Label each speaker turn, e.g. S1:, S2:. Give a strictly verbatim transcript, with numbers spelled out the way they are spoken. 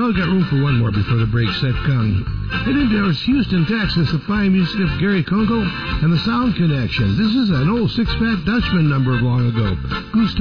S1: Well, we got room for one more before the break set comes. It is Houston, Texas, the fine music of Gary Kunkel and the Sound Connection. This is an old Six Fat Dutchman number of long ago. Goose